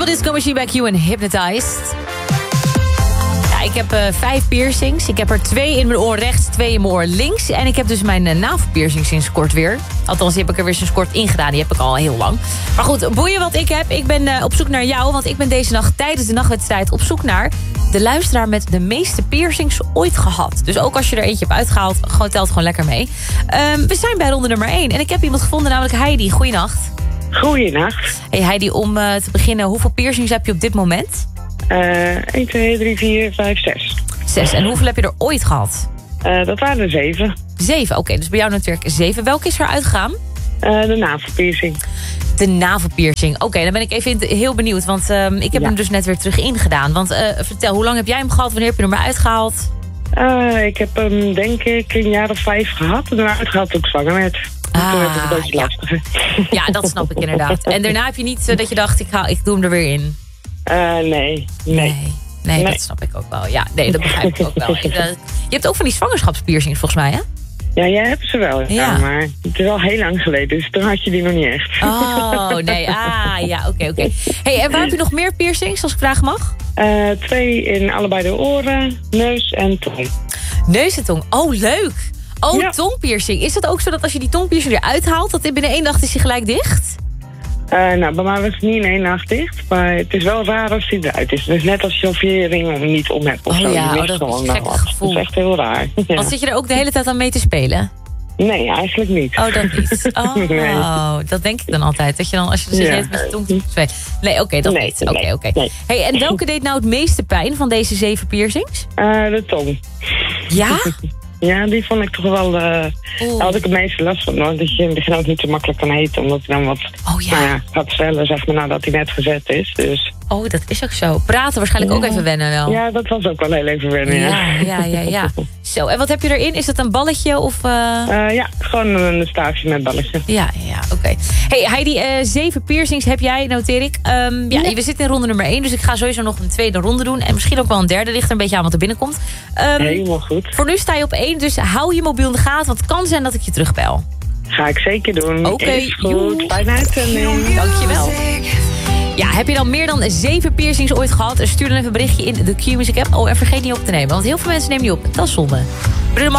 Disco Machine bij Q en Hypnotized. Ja, ik heb 5 piercings. Ik heb er 2 in mijn oor rechts, 2 in mijn oor links. En ik heb dus mijn navelpiercing sinds kort weer. Althans, die heb ik er weer sinds kort ingedaan. Die heb ik al heel lang. Maar goed, boeien wat ik heb. Ik ben op zoek naar jou. Want ik ben deze nacht tijdens de nachtwedstrijd op zoek naar de luisteraar met de meeste piercings ooit gehad. Dus ook als je er eentje hebt uitgehaald, telt gewoon lekker mee. We zijn bij ronde nummer 1. En ik heb iemand gevonden, namelijk Heidi. Goeienacht. Goeienacht. Hey Heidi, om te beginnen, hoeveel piercings heb je op dit moment? 1, 2, 3, 4, 5, 6. 6. En hoeveel heb je er ooit gehad? Dat waren er 7. 7, oké. Dus bij jou natuurlijk 7. Welke is er uitgegaan? De navelpiercing. De navelpiercing. Oké, dan ben ik even heel benieuwd. Want ik heb hem dus net weer terug ingedaan. Want vertel, hoe lang heb jij hem gehad? Wanneer heb je hem maar uitgehaald? Ik heb hem denk ik een jaar of 5 gehad. En daarna uitgehaald toen ik zwanger werd. Toen werd het een beetje lastiger. Ja, dat snap ik inderdaad. En daarna heb je niet dat je dacht, ik doe hem er weer in? Nee, dat snap ik ook wel. Ja, nee, dat begrijp ik ook wel. Je hebt ook van die zwangerschapspiercings volgens mij, hè? Ja, jij hebt ze wel. Ja, maar het is al heel lang geleden. Dus toen had je die nog niet echt. Oh, nee. Ja, oké. Hey, en waar heb je nog meer piercings, als ik vragen mag? 2 in allebei de oren, neus en tong. Neus en tong. Oh, leuk. Oh, ja. Tongpiercing. Is het ook zo dat als je die tongpiercing eruit haalt, dat binnen 1 nacht is hij gelijk dicht? Bij mij was het niet in 1 nacht dicht. Maar het is wel raar als hij eruit is. Dus net als je een veerring niet om hebt of zo. Ja, dat is een gek gevoel. Dat is echt heel raar. Ja. Want zit je er ook de hele tijd aan mee te spelen? Nee, eigenlijk niet. Oh, dat niet? Oh, nee. Dat denk ik dan altijd. Dat je dan, als je er zit met de tong speelt. Nee, oké, dat niet. Oké. Nee. Hey, en welke deed nou het meeste pijn van deze 7 piercings? De tong. Ja? Ja, die vond ik toch wel... Daar had ik het meeste last van. Want dat je in het begin ook niet zo makkelijk kan eten. Omdat hij dan wat gaat zwellen, zeg maar, nadat hij net gezet is. Dus. Oh, dat is ook zo. Praten waarschijnlijk ook even wennen wel. Ja, dat was ook wel heel even wennen, ja. Zo, en wat heb je erin? Is dat een balletje of... Ja, gewoon een staafje met balletje. Ja, oké. Hey Heidi, 7 piercings heb jij, noteer ik. We zitten in ronde nummer 1, dus ik ga sowieso nog een tweede ronde doen. En misschien ook wel een derde, ligt er een beetje aan wat er binnenkomt. Helemaal goed. Voor nu sta je op 1, dus hou je mobiel in de gaten, want het kan zijn dat ik je terugbel. Ga ik zeker doen. Oké, goed. Fijne uitzending. Dankjewel. Ja, heb je dan meer dan 7 piercings ooit gehad? Stuur dan even een berichtje in de Q-Music app. Oh, en vergeet niet op te nemen, want heel veel mensen nemen die op. Dat is zonde.